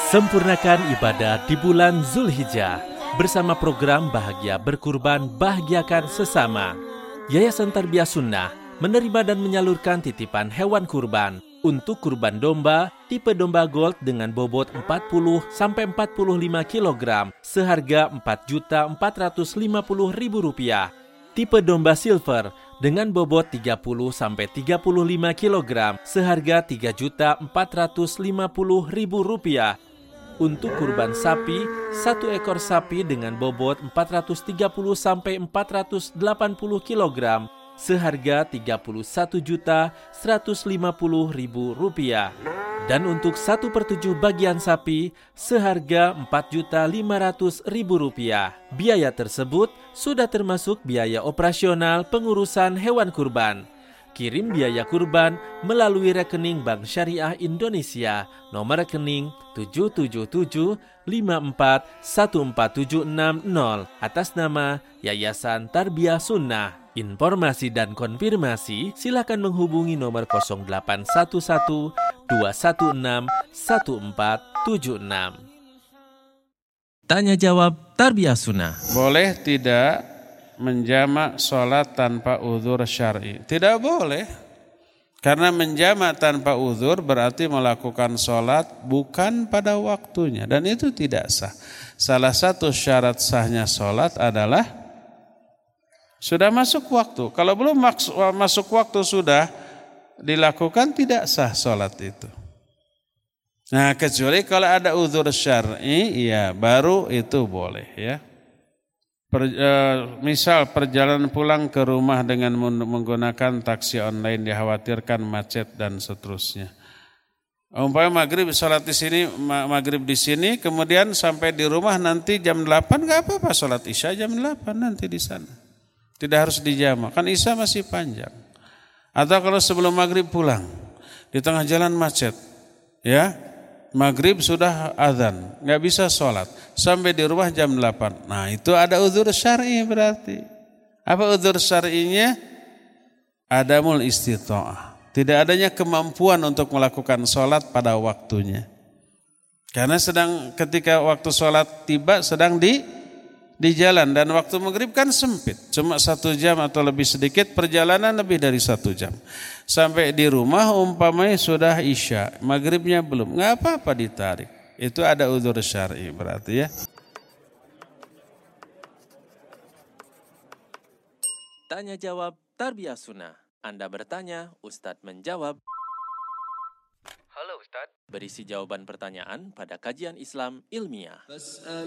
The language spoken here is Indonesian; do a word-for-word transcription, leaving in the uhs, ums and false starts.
Sempurnakan ibadah di bulan Zulhijjah bersama program Bahagia Berkurban, Bahagiakan Sesama. Yayasan Tarbiyah Sunnah menerima dan menyalurkan titipan hewan kurban untuk kurban domba tipe domba gold dengan bobot empat puluh sampai empat puluh lima kilogram seharga empat juta empat ratus lima puluh ribu rupiah. Tipe domba silver dengan bobot tiga puluh sampai tiga puluh lima kilogram seharga tiga juta empat ratus lima puluh ribu rupiah. Untuk kurban sapi, satu ekor sapi dengan bobot empat ratus tiga puluh sampai empat ratus delapan puluh kilogram seharga tiga puluh satu juta seratus lima puluh ribu rupiah. Dan untuk satu per tujuh bagian sapi seharga empat juta lima ratus ribu rupiah. Biaya tersebut sudah termasuk biaya operasional pengurusan hewan kurban. Kirim biaya kurban melalui rekening Bank Syariah Indonesia nomor rekening tujuh tujuh tujuh lima empat satu empat tujuh enam nol atas nama Yayasan Tarbiyah Sunnah. Informasi dan konfirmasi silakan menghubungi nomor nol delapan satu satu dua satu enam satu empat tujuh enam. Tanya jawab Tarbiyah Sunnah. Boleh tidak menjamak sholat tanpa uzur syar'i? Tidak boleh. Karena menjamak tanpa uzur berarti melakukan sholat bukan pada waktunya. Dan itu tidak sah. Salah satu syarat sahnya sholat adalah sudah masuk waktu. Kalau belum masuk waktu sudah dilakukan, tidak sah sholat itu. Nah, kecuali kalau ada uzur syar'i, ya baru itu boleh ya. Per, uh, misal perjalanan pulang ke rumah dengan menggunakan taksi online dikhawatirkan macet dan seterusnya. Umpamanya maghrib sholat di sini, maghrib di sini, kemudian sampai di rumah nanti jam delapan, nggak apa-apa sholat isya jam delapan nanti di sana. Tidak harus dijamak, kan isya masih panjang. Atau kalau sebelum maghrib pulang, di tengah jalan macet, ya. Maghrib sudah azan, nggak bisa sholat sampai di rumah jam delapan. Nah itu ada uzur syar'i berarti. Apa uzur syar'inya? Adamul istita'ah. Tidak adanya kemampuan untuk melakukan sholat pada waktunya. Karena sedang ketika waktu sholat tiba sedang di di jalan dan waktu maghrib kan sempit, cuma satu jam atau lebih sedikit, perjalanan lebih dari satu jam. Sampai di rumah umpamanya sudah isya, maghribnya belum, nggak apa-apa ditarik. Itu ada uzur syar'i berarti ya. Tanya jawab Tarbiyah Sunnah. Anda bertanya, Ustadz menjawab. Halo Ustadz. Berisi jawaban pertanyaan pada kajian Islam ilmiah.